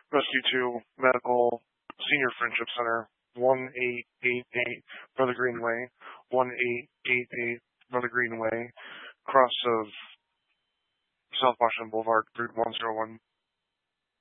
Rescue 2 Medical Senior Friendship Center, 1888 Brother Greenway, 1888 Brother Greenway, cross of South Washington Boulevard, Route 101,